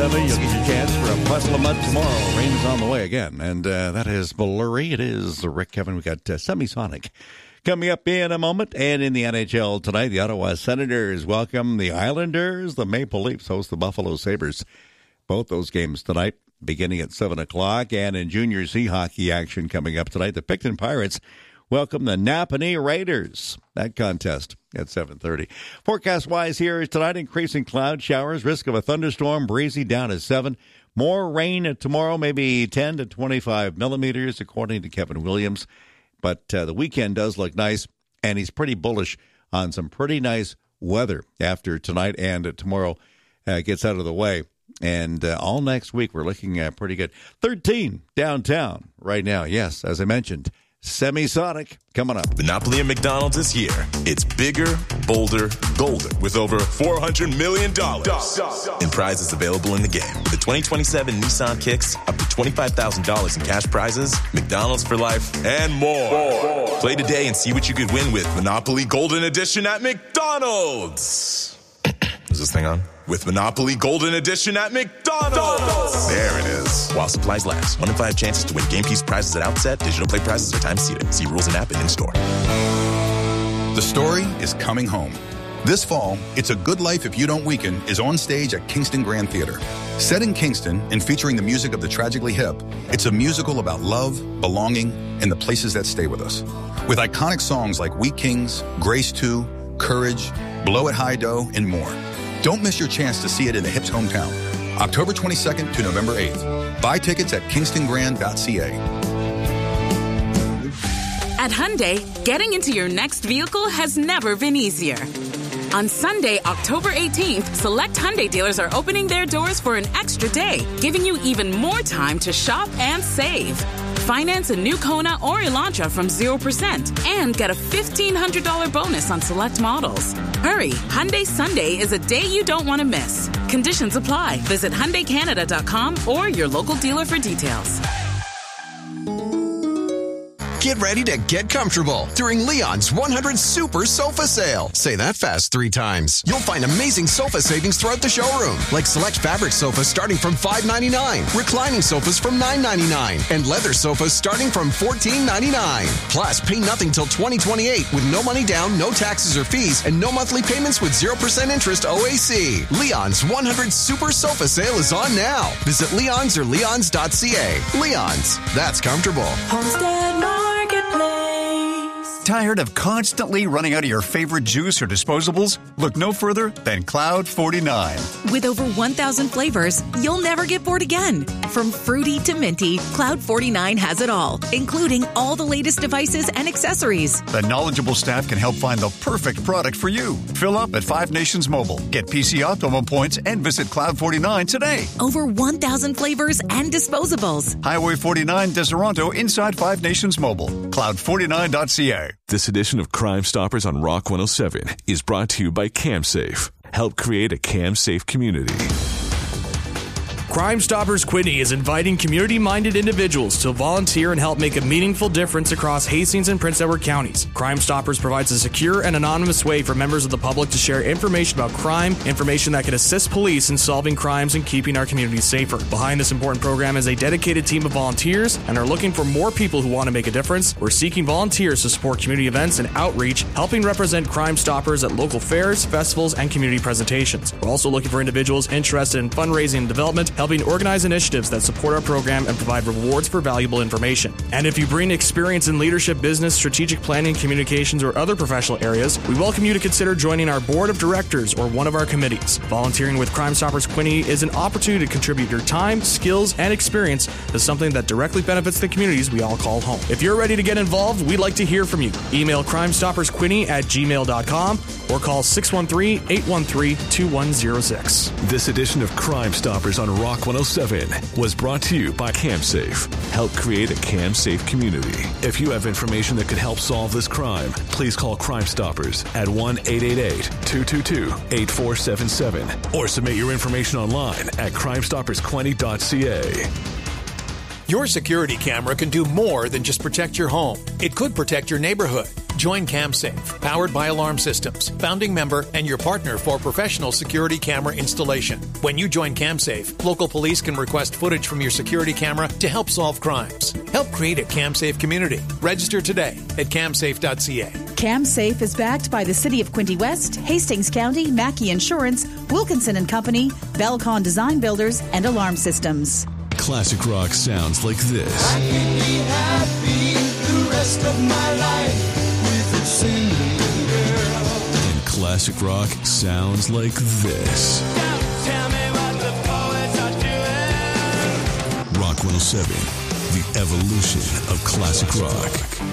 Sunday, you'll get your chance for a puddle of mud tomorrow. Rain is on the way again. And that is blurry. It is Rick Kevin. We got Semisonic coming up in a moment. And in the NHL tonight, the Ottawa Senators welcome the Islanders. The Maple Leafs host the Buffalo Sabres. Both those games tonight, beginning at 7 o'clock. And in Junior C hockey action coming up tonight, the Picton Pirates welcome the Napanee Raiders. That contest at 7:30. Forecast-wise here is tonight, increasing cloud showers, risk of a thunderstorm, breezy down to 7. More rain tomorrow, maybe 10 to 25 millimeters, according to Kevin Williams. But the weekend does look nice, and he's pretty bullish on some pretty nice weather after tonight and tomorrow gets out of the way. And all next week, we're looking at pretty good. 13 downtown right now. Yes, as I mentioned, Semisonic coming up. Monopoly at McDonald's is here. It's bigger, bolder, golden with over $400 million in prizes available in the game. With the 2027 Nissan Kicks, up to $25,000 in cash prizes, McDonald's for life, and more. Play today and see what you could win with Monopoly Golden Edition at McDonald's. Is this thing on? With Monopoly Golden Edition at McDonald's. There it is. While supplies last. 1 in 5 chances to win game piece prizes at outset. Digital play prizes are time seated. See rules and app and in-store. The story is coming home. This fall, It's a Good Life If You Don't Weaken is on stage at Kingston Grand Theater. Set in Kingston and featuring the music of the Tragically Hip, it's a musical about love, belonging, and the places that stay with us. With iconic songs like We Kings, Grace 2, Courage, Blow It High Dough, and more. Don't miss your chance to see it in the Hip's hometown. October 22nd to November 8th. Buy tickets at KingstonGrand.ca. At Hyundai, getting into your next vehicle has never been easier. On Sunday, October 18th, select Hyundai dealers are opening their doors for an extra day, giving you even more time to shop and save. Finance a new Kona or Elantra from 0% and get a $1,500 bonus on select models. Hurry, Hyundai Sunday is a day you don't want to miss. Conditions apply. Visit HyundaiCanada.com or your local dealer for details. Get ready to get comfortable during Leon's 100 Super Sofa Sale. Say that fast 3 times. You'll find amazing sofa savings throughout the showroom, like select fabric sofas starting from $5.99, reclining sofas from $9.99, and leather sofas starting from $14.99. Plus, pay nothing till 2028 with no money down, no taxes or fees, and no monthly payments with 0% interest OAC. Leon's 100 Super Sofa Sale is on now. Visit Leon's or leons.ca. Leon's, that's comfortable. Homestead Marketplace. Tired of constantly running out of your favorite juice or disposables? Look no further than Cloud 49. With over 1,000 flavors, you'll never get bored again. From fruity to minty, Cloud 49 has it all, including all the latest devices and accessories. The knowledgeable staff can help find the perfect product for you. Fill up at 5 Nations Mobile. Get PC Optimum points and visit Cloud 49 today. Over 1,000 flavors and disposables. Highway 49, Deseronto, inside 5 Nations Mobile. Cloud49.ca. This edition of Crime Stoppers on Rock 107 is brought to you by CamSafe. Help create a CamSafe community. Crime Stoppers Quidney is inviting community-minded individuals to volunteer and help make a meaningful difference across Hastings and Prince Edward counties. Crime Stoppers provides a secure and anonymous way for members of the public to share information about crime, information that can assist police in solving crimes and keeping our communities safer. Behind this important program is a dedicated team of volunteers and are looking for more people who want to make a difference. We're seeking volunteers to support community events and outreach, helping represent Crime Stoppers at local fairs, festivals, and community presentations. We're also looking for individuals interested in fundraising and development, helping organize initiatives that support our program and provide rewards for valuable information. And if you bring experience in leadership, business, strategic planning, communications, or other professional areas, we welcome you to consider joining our board of directors or one of our committees. Volunteering with Crime Stoppers Quincy is an opportunity to contribute your time, skills, and experience to something that directly benefits the communities we all call home. If you're ready to get involved, we'd like to hear from you. Email crimestoppersquincy@gmail.com or call 613-813-2106. This edition of Crime Stoppers on Rock 107 was brought to you by CamSafe. Help create a CamSafe community. If you have information that could help solve this crime, please call Crime Stoppers at 1-888-222-8477 or submit your information online at crimestoppersquincy.ca. Your security camera can do more than just protect your home. It could protect your neighborhood. Join CamSafe, powered by Alarm Systems, founding member and your partner for professional security camera installation. When you join CamSafe, local police can request footage from your security camera to help solve crimes. Help create a CamSafe community. Register today at camsafe.ca. CamSafe is backed by the City of Quinte West, Hastings County, Mackey Insurance, Wilkinson and Company, Belcon Design Builders, and Alarm Systems. Classic rock sounds like this. I can be happy the rest of my life with a single girl. And classic rock sounds like this. Don't tell me what the poets are doing. Rock 107, the evolution of classic rock.